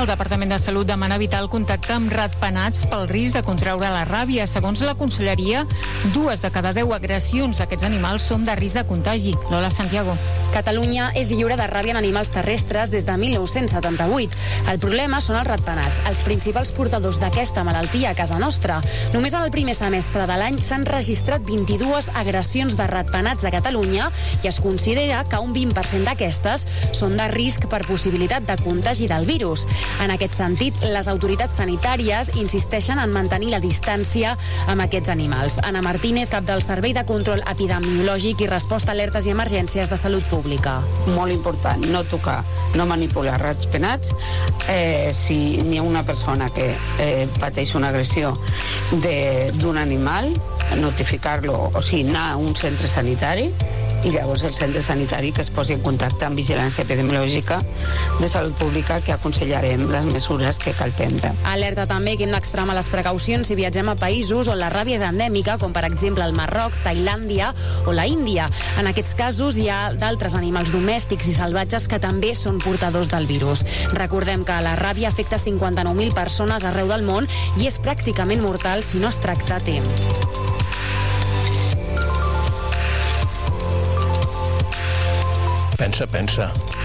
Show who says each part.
Speaker 1: El Departament de Salut demana evitar el contacte amb ratpenats pel risc de contraure la ràbia. Segons la Conselleria, 2 de cada 10 agressions d'aquests animals són de risc de contagi. Lola Santiago.
Speaker 2: Catalunya és lliure de ràbia en animals terrestres des de 1978. El problema són els ratpenats, els principals portadors d'aquesta malaltia a casa nostra. Només en el primer semestre de l'any s'han registrat 22 agressions de ratpenats a Catalunya i es considera que un 20% d'aquestes són de risc per possibilitat de contagi del virus. En aquest sentit, les autoritats sanitàries insisteixen en mantenir la distància amb aquests animals. Anna Martínez, cap del Servei de Control Epidemiològic i Resposta a Alertes i Emergències de Salut Pública.
Speaker 3: Molt important, no tocar, no manipular ratpenats. Si hi ha una persona que pateix una agressió d'un animal, notificar-lo, o sigui, anar a un centre sanitari i llavors el centre sanitari que es posi en contacte amb Vigilància Epidemiològica de Salut Pública, que aconsellarem les mesures que cal prendre.
Speaker 2: Alerta també que hem d'extremar les precaucions si viatgem a països on la ràbia és endèmica, com per exemple el Marroc, Tailàndia o la Índia. En aquests casos hi ha d'altres animals domèstics i salvatges que també són portadors del virus. Recordem que la ràbia afecta 59.000 persones arreu del món i és pràcticament mortal si no es tracta a temps.
Speaker 4: Pensa.